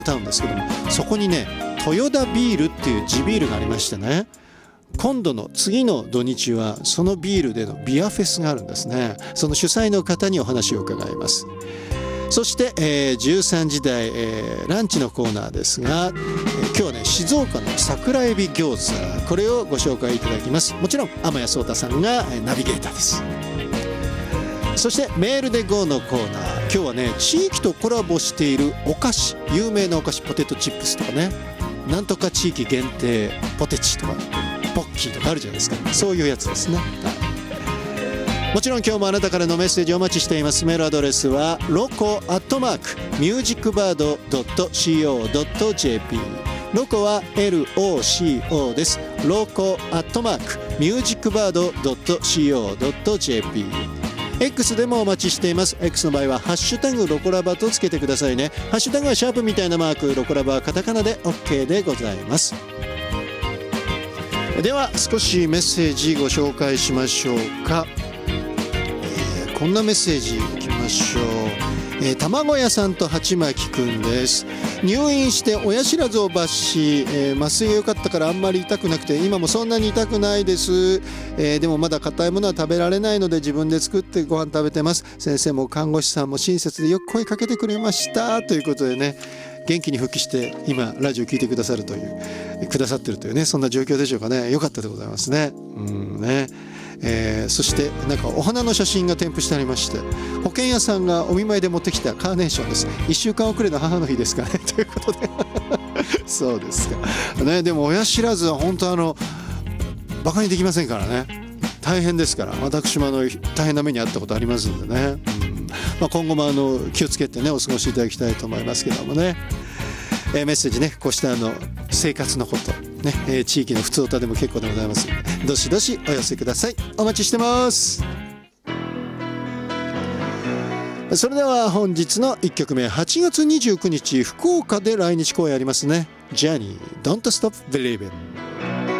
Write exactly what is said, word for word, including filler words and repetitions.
タウンですけども、そこにね豊田ビールっていう地ビールがありましてね、今度の次の土日はそのビールでのビアフェスがあるんですね。その主催の方にお話を伺います。そして、えー、じゅうさんじ台、えー、ランチのコーナーですが、えー、今日はね静岡の桜エビ餃子、これをご紹介いただきます。もちろん天谷壮太さんが、えー、ナビゲーターです。そしてメールで ゴー のコーナー、今日はね地域とコラボしているお菓子、有名なお菓子、ポテトチップスとかね、なんとか地域限定ポテチとかポッキーとかあるじゃないですか。そういうやつですね、はい、もちろん今日もあなたからのメッセージお待ちしています。メールアドレスはロコアットマークミュージックバードドット シーオー ドット ジェーピー、 ロコは エルオーシーオー です。ロコアットマークミュージックバードドット シーオー ドット ジェーピー、X でもお待ちしています。 X の場合はハッシュタグロコラバとつけてくださいね。ハッシュタグはシャープみたいなマーク、ロコラバはカタカナで OK でございます。では少しメッセージご紹介しましょうか。えー、こんなメッセージいきましょう。えー、卵屋さんと鉢巻くんです。入院して親知らずを抜歯、えー、麻酔が良かったからあんまり痛くなくて今もそんなに痛くないです。えー、でもまだ硬いものは食べられないので自分で作ってご飯食べてます。先生も看護師さんも親切でよく声かけてくれましたということでね、元気に復帰して今ラジオ聞いてくださるというくださってるというね、そんな状況でしょうかね。良かったでございますね。うんね、えー、そしてなんかお花の写真が添付してありまして、保険屋さんがお見舞いで持ってきたカーネーションです。いっしゅうかん遅れの母の日ですかねということでそうですかね。でも親知らずは本当あのバカにできませんからね、大変ですから。私もあの大変な目に遭ったことありますんでね、うん、まあ、今後もあの気をつけてねお過ごしいただきたいと思いますけどもね、えー、メッセージね、こうしたあの生活のことね、えー、地域のふつおたでも結構でございますので、どしどしお寄せください。お待ちしてます。それでは本日のいっきょくめ、はちがつにじゅうくにち福岡で来日公演ありますね。ジャーニー Don't Stop Believing。